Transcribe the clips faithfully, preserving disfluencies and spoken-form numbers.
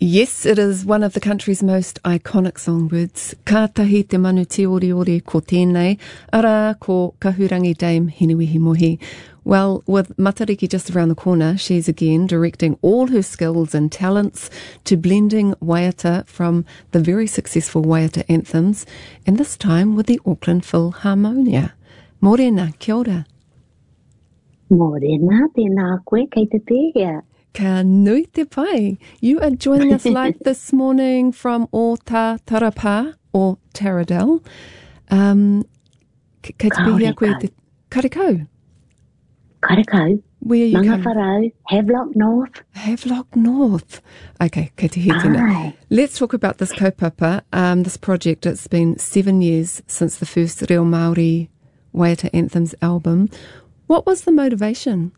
Yes, it is one of the country's most iconic songwords. Ka tahi te manu te ori ori ko tēnei, ara ko kahurangi Dame Hinuihi Mohi. Well, with Matariki just around the corner, she's again directing all her skills and talents to blending waiata from the very successful waiata anthems, and this time with the Auckland Philharmonia. Morena, kia ora. Morena, tēnā koe, kei te pēhea. Ka nui te pai. You are joining us live this morning from o tā Tarapa, or Taradell. Um, kei te pēhea koe te Karekau. Karekau. Where are you Manga coming? Wharau, Havelock North. Havelock North. Okay, kei te he tēnā. Let's talk about this kaupapa, um, this project. It's been seven years since the first Reo Māori Waiata Anthems album. What was the motivation?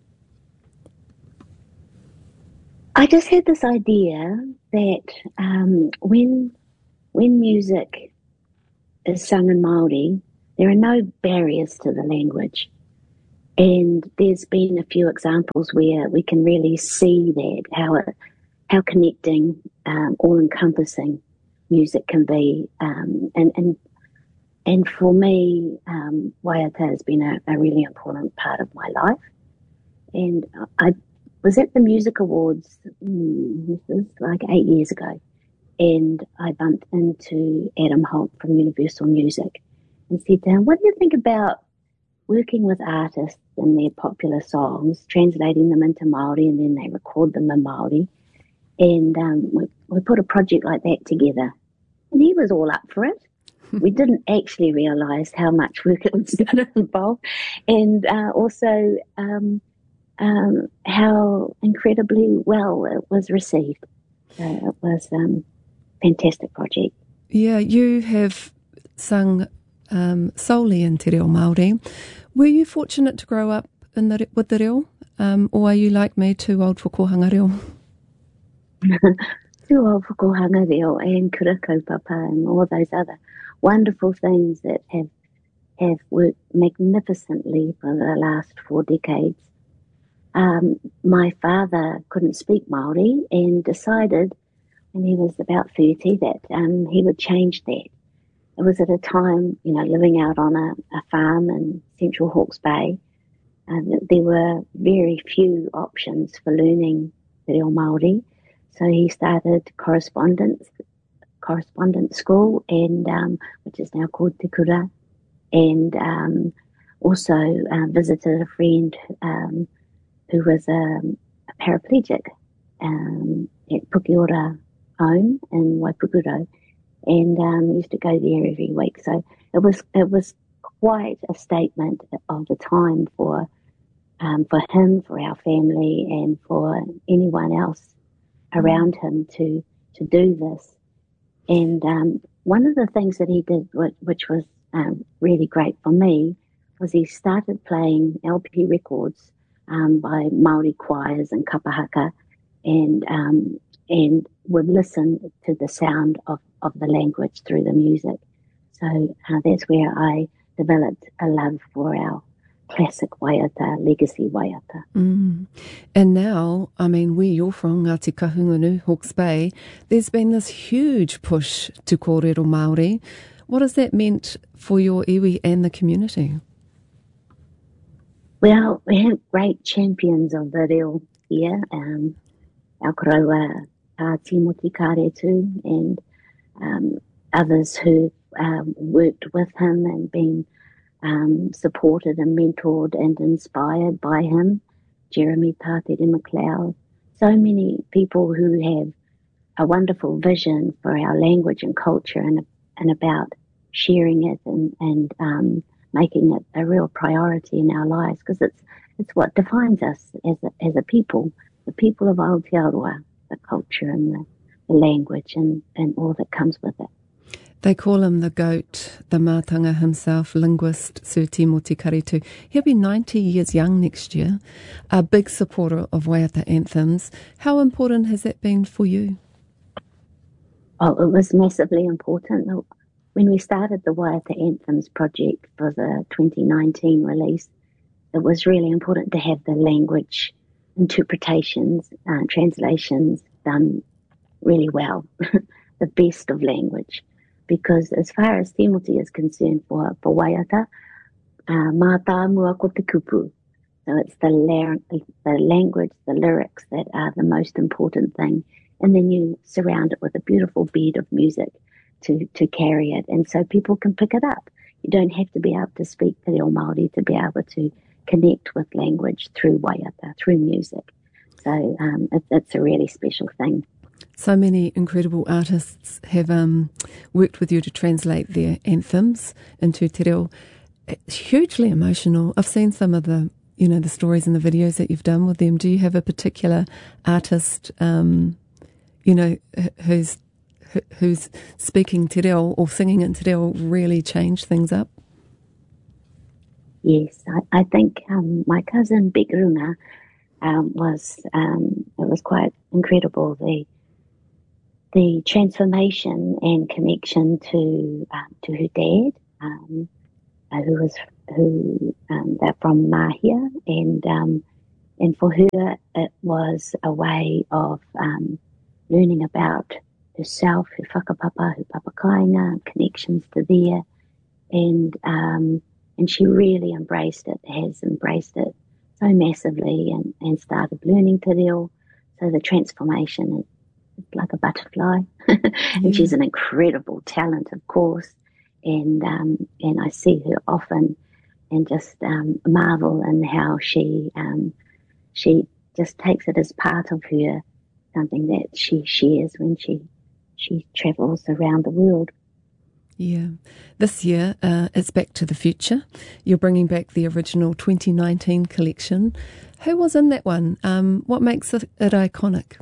I just had this idea that um, when when music is sung in Māori, there are no barriers to the language. And there's been a few examples where we can really see that, how it, how connecting, um, all-encompassing music can be. Um, and, and and for me, um, waiata has been a, a really important part of my life. And I was at the Music Awards, mm, this was like eight years ago, and I bumped into Adam Holt from Universal Music and said to him, what do you think about working with artists and their popular songs, translating them into Māori, and then they record them in Māori? And um, we, we put a project like that together. And he was all up for it. We didn't actually realise how much work it was going to involve. And uh, also... Um, Um, how incredibly well it was received. Uh, it was a um, fantastic project. Yeah, you have sung um, solely in te reo Māori. Were you fortunate to grow up in the, with the reo, um, or are you like me, too old for kohanga reo? Too old for kohanga reo and kura kaupapa and all those other wonderful things that have, have worked magnificently for the last four decades. Um, my father couldn't speak Māori and decided when he was about thirty that um, he would change that. It was at a time, you know, living out on a, a farm in Central Hawke's Bay. Uh, there were very few options for learning te reo Māori. So he started correspondence, correspondence school, and um, which is now called Te Kura, and um, also uh, visited a friend um, who was um, a paraplegic um, at Pukiora home in Waipukuro, and um, used to go there every week. So it was it was quite a statement of the time for um, for him, for our family, and for anyone else around him to to do this. And um, one of the things that he did, which, which was um, really great for me, was he started playing L P records Um, by Māori choirs and kapahaka, and um, and would listen to the sound of, of the language through the music. So uh, that's where I developed a love for our classic waiata, legacy waiata. Mm. And now, I mean, where you're from, Ngāti Kahungunu, Hawke's Bay, there's been this huge push to kōrero Māori. What has that meant for your iwi and the community? Well, we have great champions of the reo here. Um, our karaua, uh, Timoti Kāretu, and um, others who um, worked with him and been um, supported and mentored and inspired by him. Jeremy Tātere McLeod. So many people who have a wonderful vision for our language and culture, and and about sharing it and, and um, making it a real priority in our lives, because it's it's what defines us as a, as a people, the people of Aotearoa, the culture and the, the language and, and all that comes with it. They call him the GOAT, the mātanga himself, linguist Sir Timoti Kāretu. He'll be ninety years young next year, a big supporter of waiata anthems. How important has that been for you? Oh, it was massively important. When we started the Waiata Anthems project for the twenty nineteen release, it was really important to have the language interpretations, uh, translations done really well, the best of language. Because as far as Timoti is concerned for, for Waiata, uh, mata mua ko te kupu. So it's the, la- the language, the lyrics that are the most important thing. And then you surround it with a beautiful bed of music to, to carry it. And so people can pick it up. You don't have to be able to speak Te Reo Māori to be able to connect with language through waiata, through music. So um, it, it's a really special thing. So many incredible artists have um, worked with you to translate their anthems into te reo. It's hugely emotional. I've seen some of the, you know, the stories and the videos that you've done with them. Do you have a particular artist, um, you know, who's who's speaking te reo or singing in te reo really changed things up? Yes, I, I think um, my cousin Big Runga um, was um, it was quite incredible, the the transformation and connection to um, to her dad, um, uh, who was who um, they're from Mahia, and um, and for her it was a way of um, learning about herself, her whakapapa, her papakainga, connections to there, and um, and she really embraced it, has embraced it so massively, and, and started learning te reo. So the transformation is it's like a butterfly, and Yeah. she's an incredible talent, of course. And um, and I see her often, and just um, marvel in how she um, she just takes it as part of her, something that she shares when she she travels around the world. Yeah. This year, uh, it's Back to the Future. You're bringing back the original twenty nineteen collection. Who was in that one? Um, what makes it, it iconic?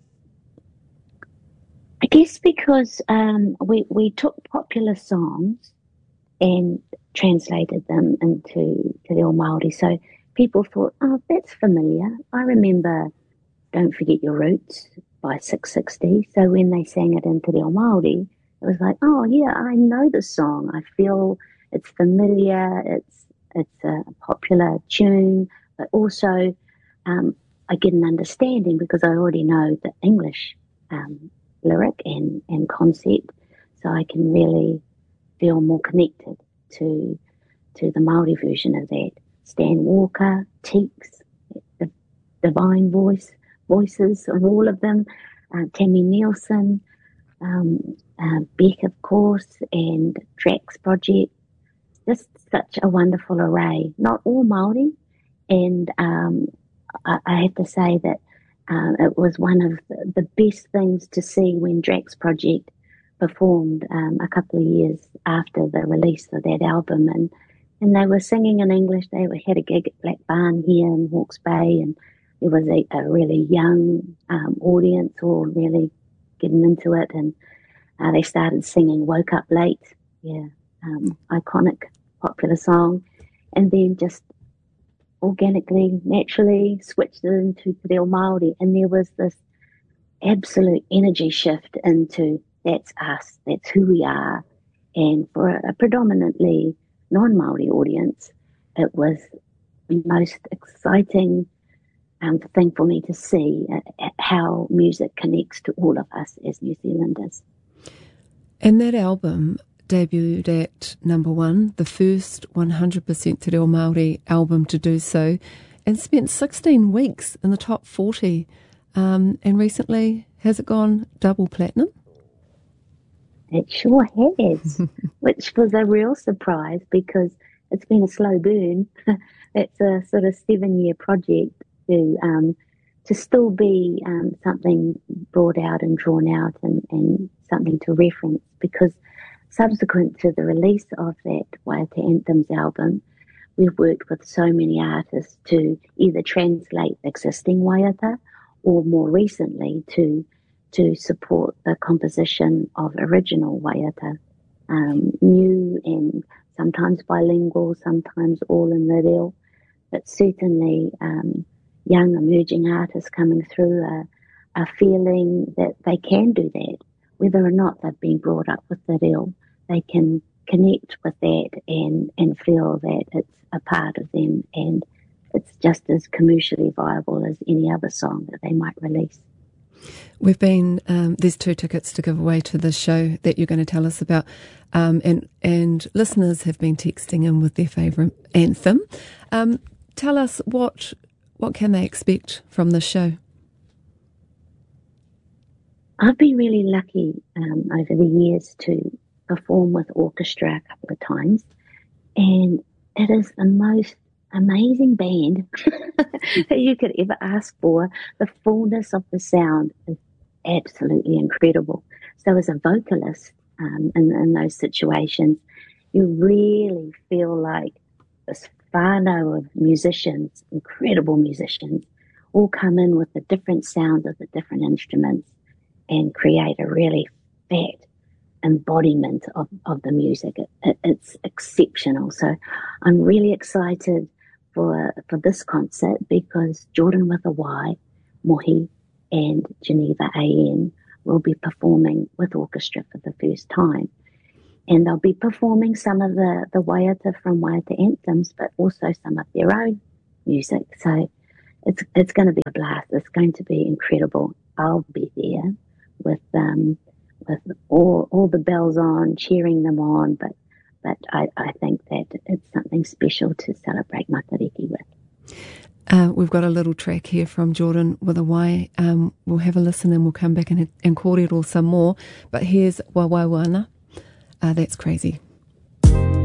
I guess because um, we, we took popular songs and translated them into Te Reo Māori. So people thought, oh, that's familiar. I remember Don't Forget Your Roots by six sixty. So when they sang it in Te Reo Māori, it was like, oh, yeah, I know the song. I feel it's familiar. It's it's a popular tune, but also um, I get an understanding because I already know the English um, lyric and, and concept, so I can really feel more connected to to the Maori version of that. Stan Walker, Teeks, the divine voice voices of all of them, uh, Tammy Nielsen, um, uh, Beck, of course, and Drax Project. Just such a wonderful array. Not all Maori, and um, I, I have to say that uh, it was one of the, the best things to see when Drax Project performed um, a couple of years after the release of that album, and and they were singing in English. They were, had a gig at Black Barn here in Hawke's Bay, and there was a, a really young um, audience all really getting into it, and uh, they started singing "Woke Up Late," yeah, um, iconic, popular song, and then just organically, naturally switched it into Te Reo Māori, and there was this absolute energy shift into that's us, that's who we are. And for a, a predominantly non-Māori audience, it was the most exciting um, thing for me to see uh, how music connects to all of us as New Zealanders. And that album debuted at number one, the first one hundred percent Te Reo Māori album to do so, and spent sixteen weeks in the top forty. Um, and recently, has it gone double platinum? It sure has, which was a real surprise because it's been a slow burn. It's a sort of seven-year project to um, to still be um, something brought out and drawn out and, and something to reference, because subsequent to the release of that Waiata Anthems album, we've worked with so many artists to either translate existing Waiata or more recently to to support the composition of original Waiata, um, new and sometimes bilingual, sometimes all in the reo, but certainly um, young emerging artists coming through are, are feeling that they can do that, whether or not they've been brought up with the reo. They can connect with that and, and feel that it's a part of them, and it's just as commercially viable as any other song that they might release. We've been, um, there's two tickets to give away to the show that you're going to tell us about. Um, and, and listeners have been texting in with their favourite anthem. Um, tell us what, what can they expect from this show? I've been really lucky um, over the years to perform with orchestra a couple of times. And it is the most amazing band that you could ever ask for. The fullness of the sound is absolutely incredible. So as a vocalist um, in, in those situations, you really feel like this whānau of musicians, incredible musicians, all come in with the different sounds of the different instruments and create a really fat embodiment of, of the music. It, it, it's exceptional. So I'm really excited for for this concert because Jordan with a Y, Mohi, and Geneva A M will be performing with orchestra for the first time. And they'll be performing some of the, the Waiata from Waiata anthems, but also some of their own music. So it's it's going to be a blast. It's going to be incredible. I'll be there with um with all all the bells on, cheering them on, but but I, I think that it's something special to celebrate Matariki with. Uh, we've got a little track here from Jordan with a Y. Um, we'll have a listen and we'll come back and, and kōrero some more. But here's Wawaiwana. Uh, that's crazy.